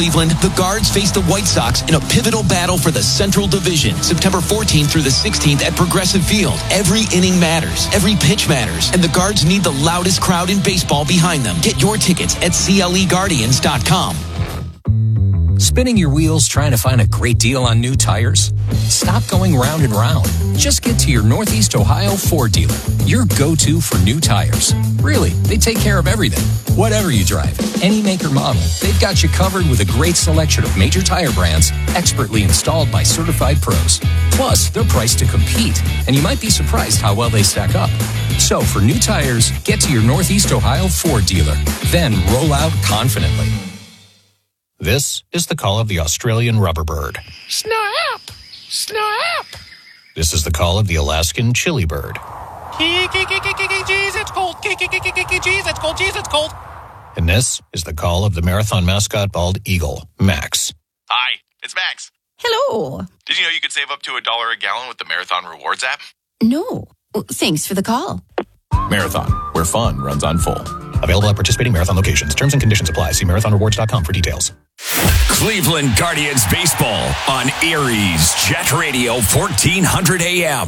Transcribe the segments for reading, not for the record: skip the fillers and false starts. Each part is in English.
Cleveland, the Guards face the White Sox in a pivotal battle for the Central Division, September 14th through the 16th at Progressive Field. Every inning matters. Every pitch matters. And the Guards need the loudest crowd in baseball behind them. Get your tickets at CLEGuardians.com. Spinning your wheels trying to find a great deal on new tires? Stop going round and round. Just get to your Northeast Ohio Ford dealer, your go-to for new tires. Really, they take care of everything. Whatever you drive, any make or model, they've got you covered with a great selection of major tire brands, expertly installed by certified pros. Plus, they're priced to compete, and you might be surprised how well they stack up. So, for new tires, get to your Northeast Ohio Ford dealer. Then roll out confidently. This is the call of the Australian rubber bird. Snap! Snap! This is the call of the Alaskan chili bird. Jeez, it's cold. Jeez, it's cold. Jeez, it's cold. And this is the call of the marathon mascot bald eagle, Max. Hi, it's Max. Hello. Did you know you could save up to $1 a gallon with the Marathon Rewards app? No. Thanks for the call. Marathon, where fun runs on full. Available at participating Marathon locations. Terms and conditions apply. See marathonrewards.com for details. Cleveland Guardians baseball on Erie's Jet Radio 1400 AM.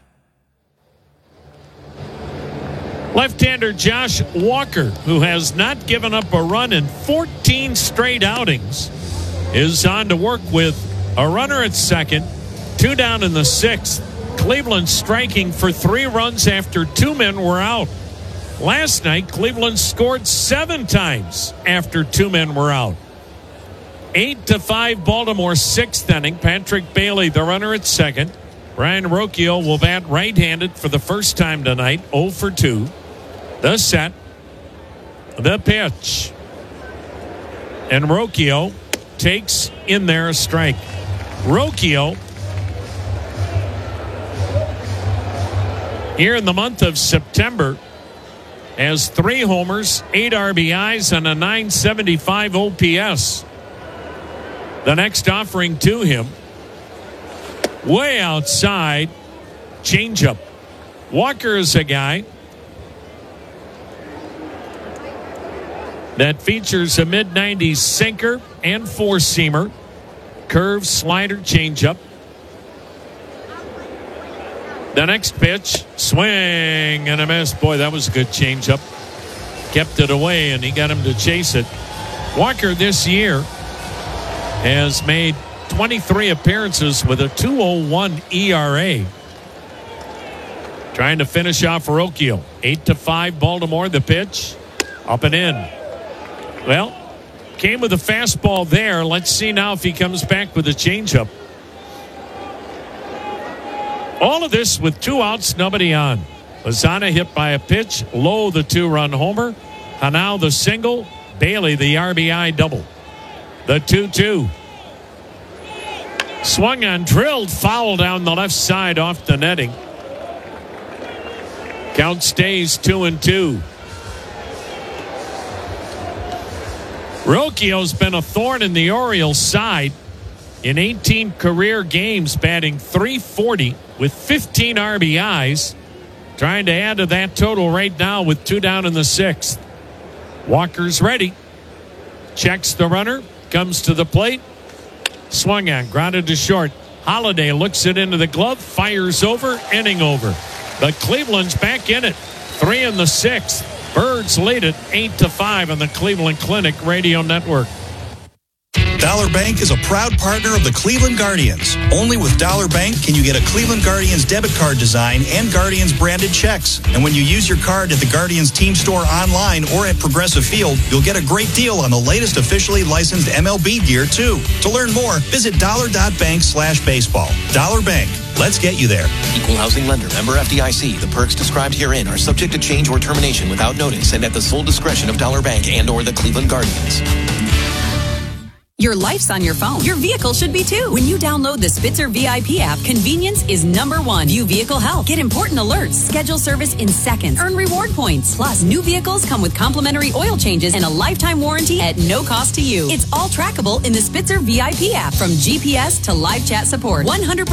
Left-hander Josh Walker, who has not given up a run in 14 straight outings, is on to work with a runner at second, 2 down in the 6th. Cleveland striking for 3 runs after 2 men were out. Last night, Cleveland scored 7 times after 2 men were out. 8-5 Baltimore 6th inning. Patrick Bailey, the runner at second. Brian Rocchio will bat right-handed for the first time tonight, 0 for 2. The set, the pitch. And Rocchio takes in there a strike. Rocchio, here in the month of September, has 3 homers, 8 RBIs, and a .975 OPS. The next offering to him, way outside, changeup. Walker is a guy that features a mid-90s sinker and four-seamer, curve, slider, changeup. The next pitch, swing and a miss. Boy, that was a good changeup. Kept it away, and he got him to chase it. Walker this year has made 23 appearances with a 2.01 ERA. Trying to finish off Rocchio. 8-5 Baltimore, the pitch. Up and in. Well, came with a fastball there. Let's see now if he comes back with a changeup. All of this with 2 outs, nobody on. Lozano hit by a pitch. Lowe, the 2-run homer. Hanau, the single. Bailey, the RBI double. The 2-2. Swung on, drilled, foul down the left side off the netting. Count stays 2-2. Rocchio's been a thorn in the Orioles' side. In 18 career games, batting .340 with 15 RBIs. Trying to add to that total right now with 2 down in the 6th. Walker's ready. Checks the runner. Comes to the plate. Swung on. Grounded to short. Holiday looks it into the glove. Fires over. Inning over. But Cleveland's back in it. 3 in the 6th. Birds lead it 8-5 on the Cleveland Clinic Radio Network. Dollar Bank is a proud partner of the Cleveland Guardians. Only with Dollar Bank can you get a Cleveland Guardians debit card design and Guardians branded checks. And when you use your card at the Guardians team store online or at Progressive Field, you'll get a great deal on the latest officially licensed MLB gear, too. To learn more, visit dollar.bank/baseball. Dollar Bank. Let's get you there. Equal housing lender. Member FDIC. The perks described herein are subject to change or termination without notice and at the sole discretion of Dollar Bank and or the Cleveland Guardians. Your life's on your phone. Your vehicle should be too. When you download the Spitzer VIP app, convenience is #1. View vehicle health. Get important alerts. Schedule service in seconds. Earn reward points. Plus, new vehicles come with complimentary oil changes and a lifetime warranty at no cost to you. It's all trackable in the Spitzer VIP app, from GPS to live chat support. 100%